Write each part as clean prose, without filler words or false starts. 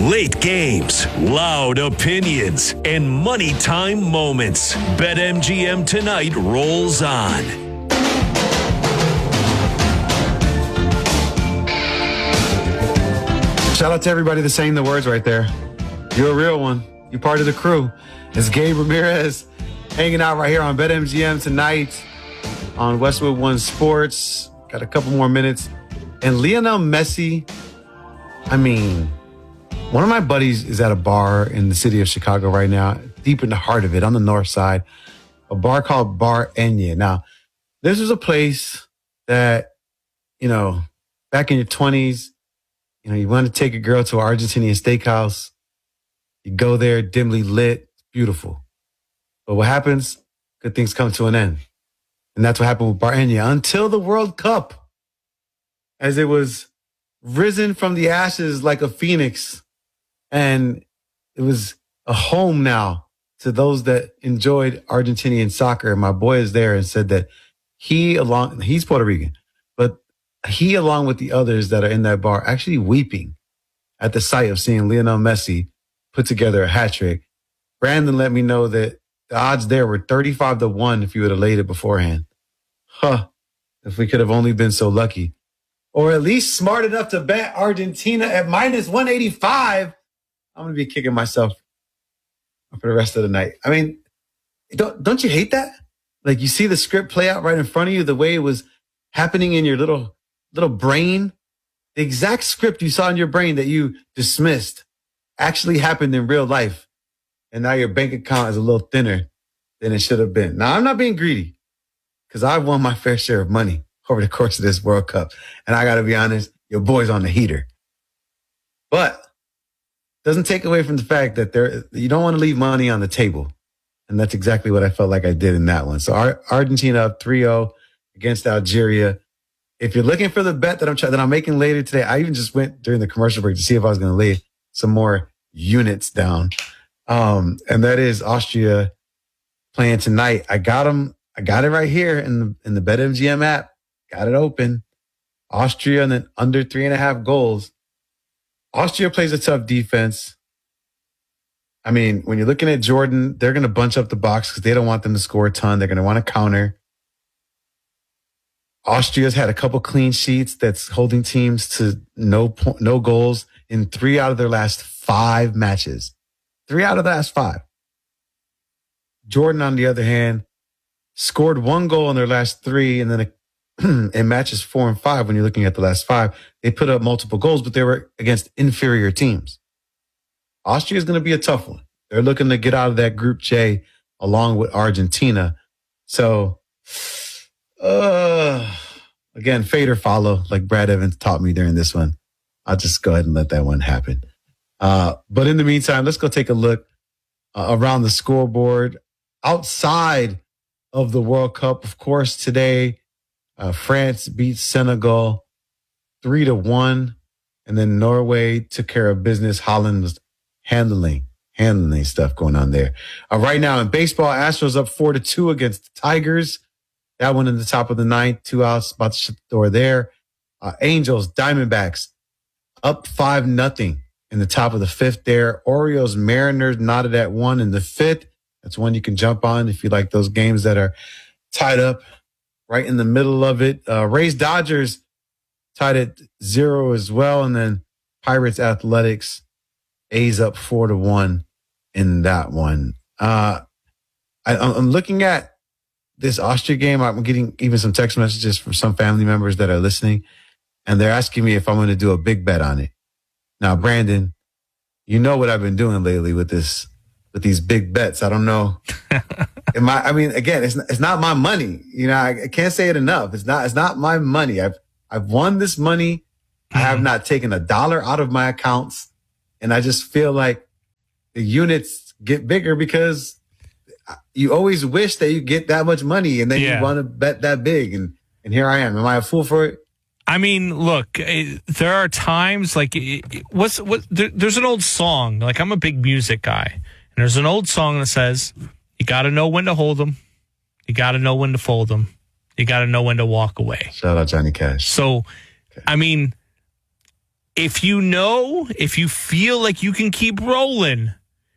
Late games, loud opinions, and money time moments. BetMGM Tonight rolls on. Shout out to everybody that's saying the words right there. You're a real one. You're part of the crew. It's Gabe Ramirez hanging out right here on BetMGM Tonight on Westwood One Sports. Got a couple more minutes. And Lionel Messi, I mean, one of my buddies is at a bar in the city of Chicago right now, deep in the heart of it, on the north side, a bar called Bar Enya. Now, this is a place that, back in your 20s, you want to take a girl to an Argentinian steakhouse. You go there, dimly lit, beautiful. But what happens? Good things come to an end. And that's what happened with Bar Enya until the World Cup, as it was risen from the ashes like a phoenix. And it was a home now to those that enjoyed Argentinian soccer. My boy is there and said that he's Puerto Rican, but he, along with the others that are in that bar, actually weeping at the sight of seeing Lionel Messi put together a hat trick. Brandon let me know that the odds there were 35-1 if you would have laid it beforehand. If we could have only been so lucky. Or at least smart enough to bet Argentina at minus 185. I'm going to be kicking myself for the rest of the night. I mean, don't you hate that? Like, you see the script play out right in front of you, the way it was happening in your little brain. The exact script you saw in your brain that you dismissed actually happened in real life. And now your bank account is a little thinner than it should have been. Now, I'm not being greedy because I've won my fair share of money over the course of this World Cup. And I got to be honest, your boy's on the heater. But doesn't take away from the fact that you don't want to leave money on the table. And that's exactly what I felt like I did in that one. So Argentina up 3-0 against Algeria. If you're looking for the bet that I'm making later today, I even just went during the commercial break to see if I was going to lay some more units down. And that is Austria playing tonight. I got it right here in the BetMGM app. Got it open. Austria and then under 3.5 goals. Austria plays a tough defense. I mean, when you're looking at Jordan, they're going to bunch up the box because they don't want them to score a ton. They're going to want to counter. Austria's had a couple clean sheets that's holding teams to no goals in 3 out of their last 5 matches. 3 out of the last 5. Jordan, on the other hand, scored 1 goal in their last 3, and then in matches 4 and 5, when you're looking at the last 5, they put up multiple goals, but they were against inferior teams. Austria is going to be a tough one. They're looking to get out of that Group J along with Argentina. So, again, fade or follow, like Brad Evans taught me during this one. I'll just go ahead and let that one happen. But in the meantime, let's go take a look around the scoreboard. Outside of the World Cup, of course, today, France beat Senegal 3-1. And then Norway took care of business. Holland was handling stuff going on there. Right now in baseball, Astros up 4-2 against the Tigers. That one in the top of the 9th, 2 outs, about to shut the door there. Angels, Diamondbacks up 5-0 in the top of the 5th there. Orioles, Mariners knotted at 1 in the 5th. That's one you can jump on if you like those games that are tied up right in the middle of it. Rays, Dodgers tied at 0 as well. And then Pirates, Athletics, A's up 4-1 in that one. I'm looking at this Austria game. I'm getting even some text messages from some family members that are listening, and they're asking me if I'm going to do a big bet on it. Now, Brandon, you know what I've been doing lately with these big bets. I don't know. Again, it's not my money. I can't say it enough. It's not my money. I've won this money. I have not taken $1 out of my accounts. And I just feel like the units get bigger because you always wish that you get that much money and then you want to bet that big. And here I am. Am I a fool for it? I mean, look, there are times like there's an old song. Like, I'm a big music guy. And there's an old song that says, you got to know when to hold them. You got to know when to fold them. You got to know when to walk away. Shout out Johnny Cash. So, okay. I mean, if you feel like you can keep rolling,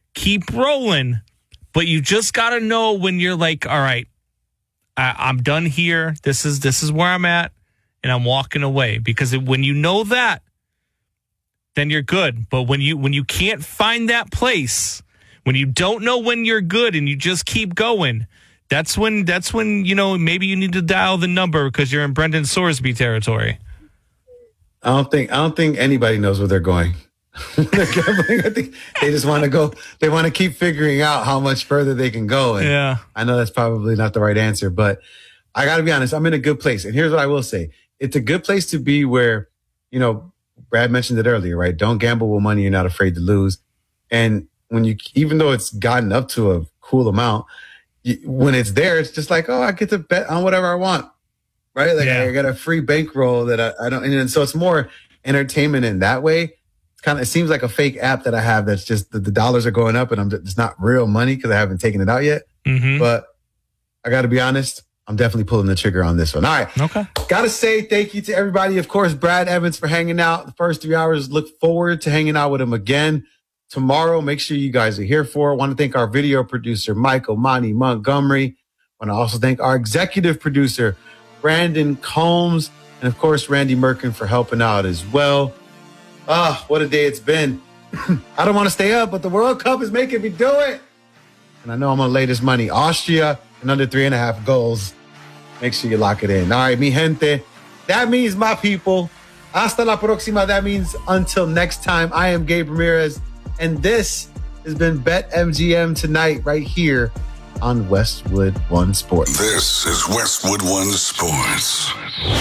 but you just got to know when you're like, all right, I'm done here. This is where I'm at, and I'm walking away. Because when you know that, then you're good. But when you can't find that place, when you don't know when you're good and you just keep going, that's when maybe you need to dial the number because you're in Brendan Sorsby territory. I don't think anybody knows where they're going. They're gambling. I think they just want to go. They want to keep figuring out how much further they can go. And yeah, I know that's probably not the right answer, but I got to be honest. I'm in a good place, and here's what I will say: it's a good place to be. Where Brad mentioned it earlier, right? Don't gamble with money you're not afraid to lose. And even though it's gotten up to a cool amount, when it's there, it's just like, oh, I get to bet on whatever I want, right? Like I got a free bankroll that I don't, and so it's more entertainment in that way. It seems like a fake app that I have that's just the dollars are going up and it's not real money because I haven't taken it out yet. Mm-hmm. But I got to be honest, I'm definitely pulling the trigger on this one. All right. Okay. Got to say thank you to everybody. Of course, Brad Evans for hanging out the first 3 hours. Look forward to hanging out with him again tomorrow. Make sure you guys are here for it. I want to thank our video producer, Michael Monty Montgomery. I want to also thank our executive producer, Brandon Combs. And of course, Randy Merkin for helping out as well. What a day it's been. I don't want to stay up, but the World Cup is making me do it. And I know I'm going to lay this money. Austria and under 3.5 goals. Make sure you lock it in. All right, mi gente. That means my people. Hasta la próxima. That means until next time. I am Gabe Ramirez. And this has been BetMGM Tonight right here on Westwood One Sports. This is Westwood One Sports.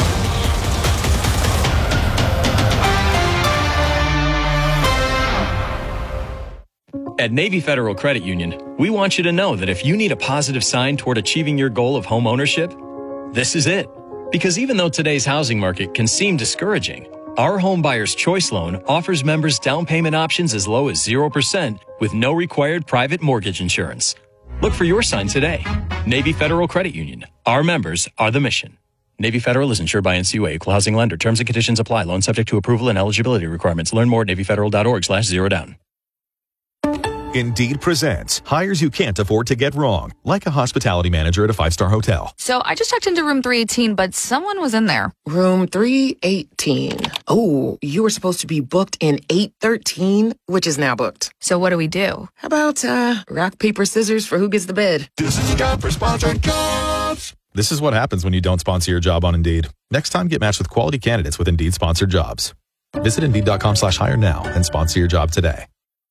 At Navy Federal Credit Union, we want you to know that if you need a positive sign toward achieving your goal of home ownership, this is it. Because even though today's housing market can seem discouraging, our Home Buyer's Choice Loan offers members down payment options as low as 0% with no required private mortgage insurance. Look for your sign today. Navy Federal Credit Union. Our members are the mission. Navy Federal is insured by NCUA, Equal Housing Lender. Terms and conditions apply. Loan subject to approval and eligibility requirements. Learn more at NavyFederal.org/zerodown. Indeed presents hires you can't afford to get wrong, like a hospitality manager at a 5-star hotel. So I just checked into room 318, but someone was in there. Room 318. Oh, you were supposed to be booked in 813, which is now booked. So what do we do? How about rock, paper, scissors for who gets the bid? This is time for sponsored jobs. This is what happens when you don't sponsor your job on Indeed. Next time, get matched with quality candidates with Indeed sponsored jobs. Visit Indeed.com/hire now and sponsor your job today.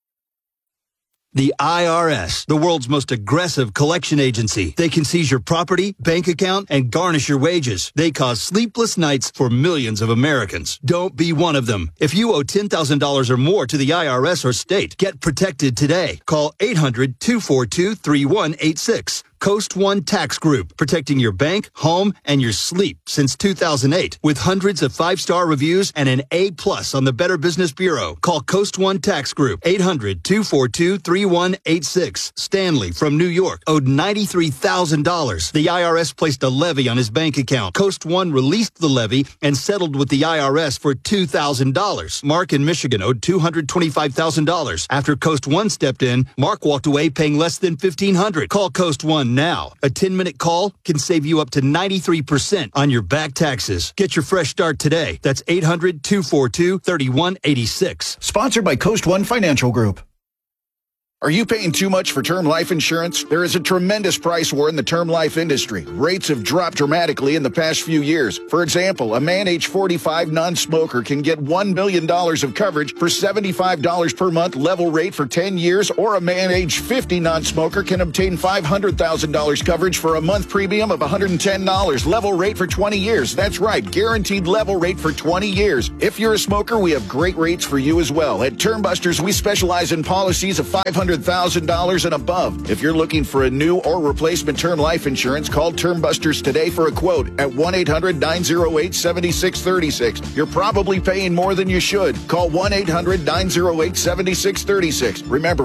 The IRS, the world's most aggressive collection agency. They can seize your property, bank account, and garnish your wages. They cause sleepless nights for millions of Americans. Don't be one of them. If you owe $10,000 or more to the IRS or state, get protected today. Call 800-242-3186. Coast One Tax Group, protecting your bank, home, and your sleep since 2008. With hundreds of 5-star reviews and an A+ on the Better Business Bureau. Call Coast One Tax Group, 800-242-3186. Stanley from New York owed $93,000. The IRS placed a levy on his bank account. Coast One released the levy and settled with the IRS for $2,000. Mark in Michigan owed $225,000. After Coast One stepped in, Mark walked away paying less than $1,500. Call Coast One now. A 10-minute call can save you up to 93% on your back taxes. Get your fresh start today. That's 800-242-3186. Sponsored by Coast One Financial Group. Are you paying too much for term life insurance? There is a tremendous price war in the term life industry. Rates have dropped dramatically in the past few years. For example, a man age 45 non-smoker can get $1 million of coverage for $75 per month level rate for 10 years, or a man age 50 non-smoker can obtain $500,000 coverage for a month premium of $110 level rate for 20 years. That's right, guaranteed level rate for 20 years. If you're a smoker, we have great rates for you as well. At Term Busters, we specialize in policies of $500 $100,000 and above. If you're looking for a new or replacement term life insurance, call Term Busters today for a quote at 1-800-908-7636. You're probably paying more than you should. Call 1-800-908-7636. Remember,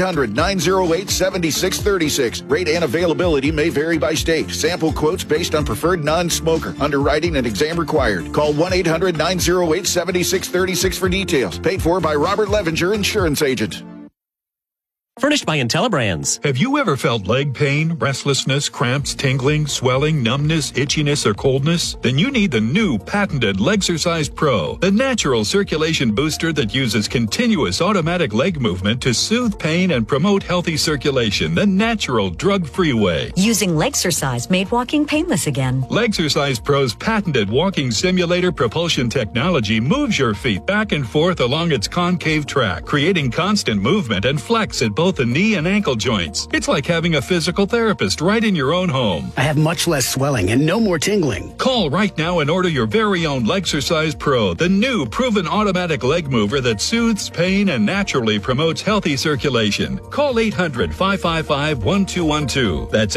1-800-908-7636. Rate and availability may vary by state. Sample quotes based on preferred non-smoker. Underwriting and exam required. Call 1-800-908-7636 for details. Paid for by Robert Levinger, insurance agent. Furnished by IntelliBrands. Have you ever felt leg pain, restlessness, cramps, tingling, swelling, numbness, itchiness, or coldness? Then you need the new patented Legsercise Pro, the natural circulation booster that uses continuous automatic leg movement to soothe pain and promote healthy circulation the natural, drug-free way. Using Legsercise made walking painless again. Legsercise Pro's patented walking simulator propulsion technology moves your feet back and forth along its concave track, creating constant movement and flex at both the knee and ankle joints. It's like having a physical therapist right in your own home. I have much less swelling and no more tingling. Call right now and order your very own Legsercise Pro, the new proven automatic leg mover that soothes pain and naturally promotes healthy circulation. Call 800-555-1212. That's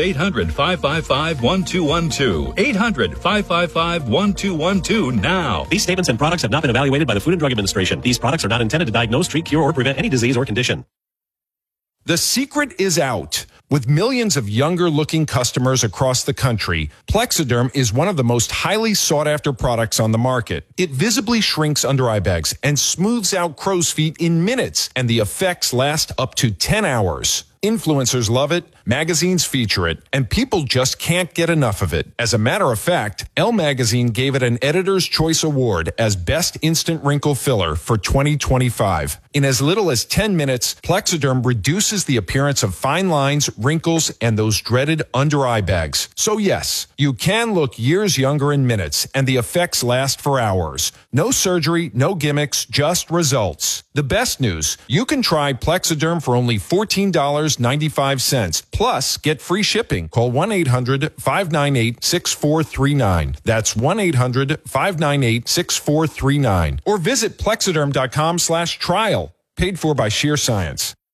800-555-1212. 800-555-1212 now. These statements and products have not been evaluated by the Food and Drug Administration. These products are not intended to diagnose, treat, cure, or prevent any disease or condition. The secret is out. With millions of younger-looking customers across the country, Plexiderm is one of the most highly sought-after products on the market. It visibly shrinks under-eye bags and smooths out crow's feet in minutes, and the effects last up to 10 hours. Influencers love it, magazines feature it, and people just can't get enough of it. As a matter of fact, Elle Magazine gave it an Editor's Choice Award as Best Instant Wrinkle Filler for 2025. In as little as 10 minutes, Plexiderm reduces the appearance of fine lines, wrinkles, and those dreaded under-eye bags. So yes, you can look years younger in minutes, and the effects last for hours. No surgery, no gimmicks, just results. The best news, you can try Plexiderm for only $14.95. Plus, get free shipping. Call 1-800-598-6439. That's 1-800-598-6439. Or visit Plexiderm.com/trial. Paid for by Sheer Science.